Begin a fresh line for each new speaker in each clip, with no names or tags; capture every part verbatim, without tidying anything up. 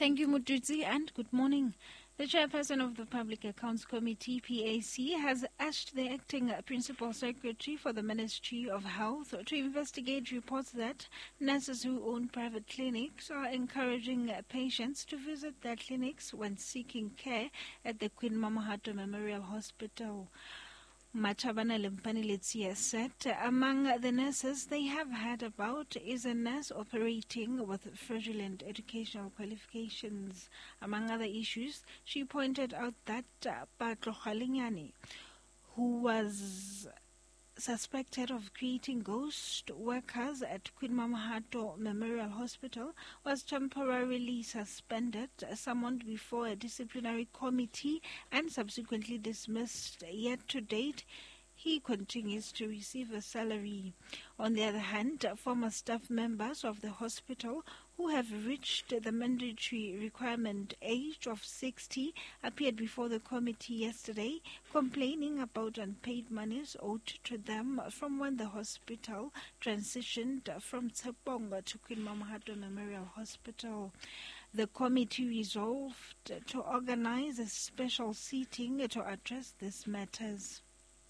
Thank you, Mututsi, and good morning. The chairperson of the Public Accounts Committee, P A C, has asked the acting principal secretary for the Ministry of Health to investigate reports that nurses who own private clinics are encouraging patients to visit their clinics when seeking care at the Queen Mamahato Memorial Hospital. Machabana Lempani Letsia said among the nurses they have heard about is a nurse operating with fraudulent educational qualifications. Among other issues, she pointed out that uh, Patlo Khalinyani, who was suspected of creating ghost workers at Queen Mamahato Memorial Hospital, was temporarily suspended, summoned before a disciplinary committee, and subsequently dismissed. Yet to date, he continues to receive a salary. On the other hand, former staff members of the hospital who have reached the mandatory requirement age of sixty appeared before the committee yesterday, complaining about unpaid monies owed to them from when the hospital transitioned from Tsepong to Queen Mamahato Memorial Hospital. The committee resolved to organize a special sitting to address these matters.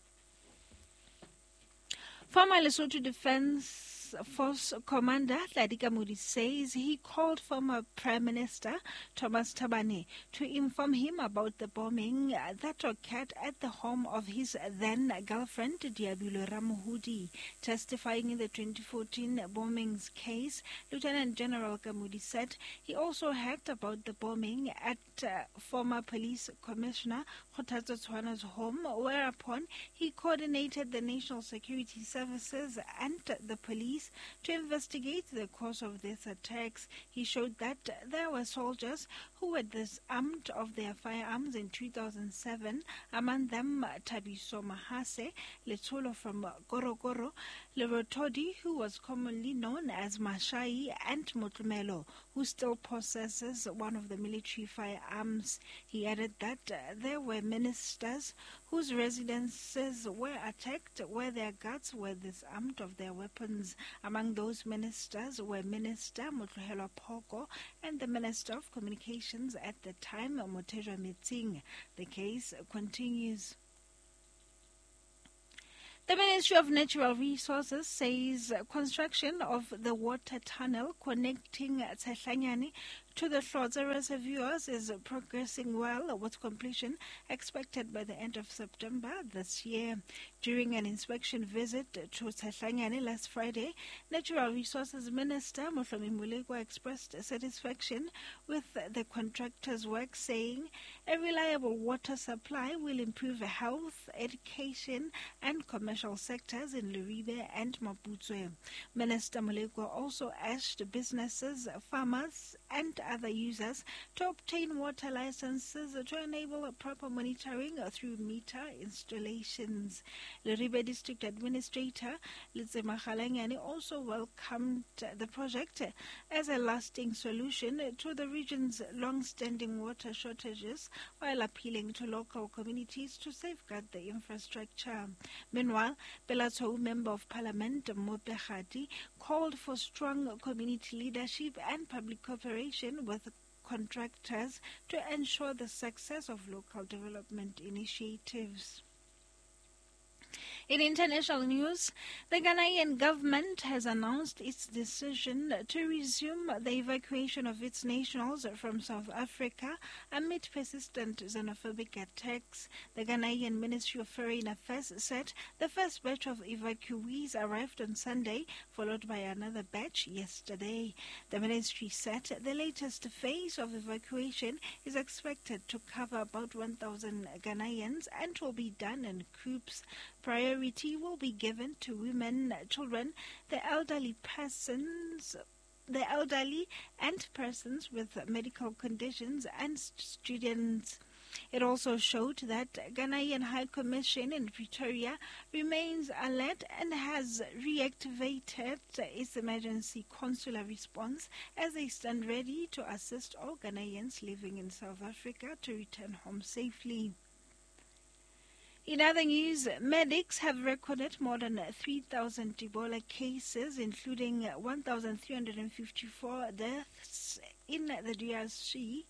Former Lesotho Defense Force Commander Ladika Mudi says he called former Prime Minister Thomas Thabane to inform him about the bombing that occurred at the home of his then-girlfriend Diabilo Ramohudi. Testifying in the twenty fourteen bombings case, Lieutenant General Kamudi said he also heard about the bombing at uh, former Police Commissioner Kgothatso Tshwana's home, whereupon he coordinated the National Security Services and the police to investigate the cause of these attacks. He showed that there were soldiers who were disarmed of their firearms in two thousand seven, among them Tabiso Mahase, Letolo from Gorogoro, Lerotodi, who was commonly known as Mashai, and Motumelo, who still possesses one of the military firearms. He added that uh, there were ministers whose residences were attacked where their guards were disarmed of their weapons. Among those ministers were Minister Motlohelo Phoko and the Minister of Communications at the time, Motejwa Metsing. The case continues. The Ministry of Natural Resources says construction of the water tunnel connecting Tsehlanyane to the Hlodza reservoirs is progressing well, with completion expected by the end of September this year. During an inspection visit to Tsehlanyane last Friday, Natural Resources Minister Mohlomi Molekwa expressed satisfaction with the contractor's work, saying a reliable water supply will improve health, education, and commercial sectors in Luribe and Maputswe. Minister Molekwa also urged businesses, farmers, and other users to obtain water licenses to enable a proper monitoring through meter installations. Luribe District Administrator Litsema Khalanyani also welcomed the project as a lasting solution to the region's long-standing water shortages, while appealing to local communities to safeguard the infrastructure. Meanwhile, Belatho Member of Parliament Mope Khati called for strong community leadership and public cooperation with contractors to ensure the success of local development initiatives. In international news, the Ghanaian government has announced its decision to resume the evacuation of its nationals from South Africa amid persistent xenophobic attacks. The Ghanaian Ministry of Foreign Affairs said the first batch of evacuees arrived on Sunday, followed by another batch yesterday. The ministry said the latest phase of evacuation is expected to cover about one thousand Ghanaians and will be done in groups. Priority will be given to women, children, the elderly persons, the elderly and persons with medical conditions and students. It also showed that Ghanaian High Commission in Pretoria remains alert and has reactivated its emergency consular response as they stand ready to assist all Ghanaians living in South Africa to return home safely. In other news, medics have recorded more than three thousand Ebola cases, including one thousand three hundred fifty-four deaths in the D R C.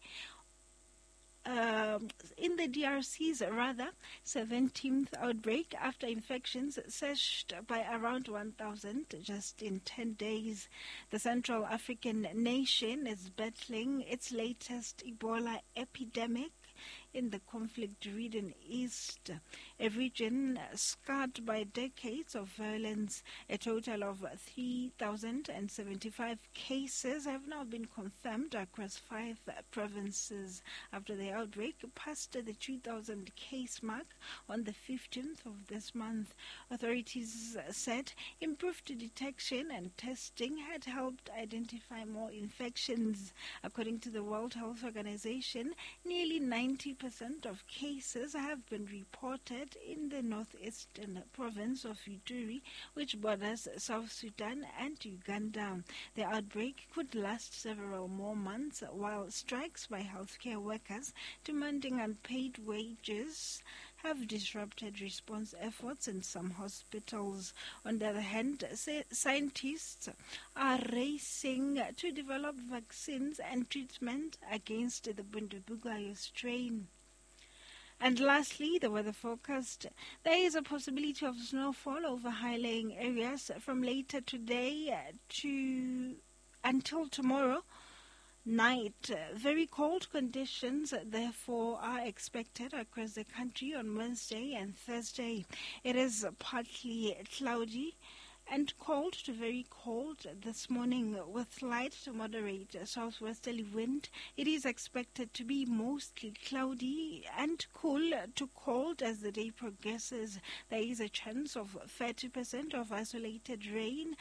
Um, in the D R C's rather seventeenth outbreak after infections surged by around one thousand just in ten days. The Central African nation is battling its latest Ebola epidemic in the conflict-ridden East, a region scarred by decades of violence. A total of three thousand seventy-five cases have now been confirmed across five provinces after the outbreak passed the two thousand case mark on the fifteenth of this month. Authorities said improved detection and testing had helped identify more infections. According to the World Health Organization, nearly ninety percent of cases have been reported in the northeastern province of Ituri, which borders South Sudan and Uganda. The outbreak could last several more months, while strikes by healthcare workers demanding unpaid wages have disrupted response efforts in some hospitals. On the other hand, scientists are racing to develop vaccines and treatment against the Bundibugyo strain. And lastly, the weather forecast. There is a possibility of snowfall over high-lying areas from later today to until tomorrow night. Very cold conditions, therefore, are expected across the country on Wednesday and Thursday. It is partly cloudy and cold to very cold this morning with light to moderate southwesterly wind. It is expected to be mostly cloudy and cool to cold as the day progresses. There is a chance of thirty percent of isolated rain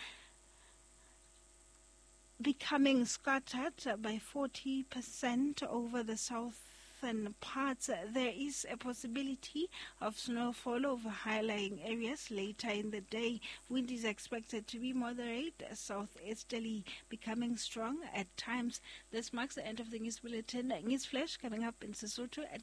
becoming scattered by forty percent over the southern parts. There is a possibility of snowfall over high-lying areas later in the day. Wind is expected to be moderate, southeasterly, becoming strong at times. This marks the end of the news bulletin. News flash coming up in Sesotho at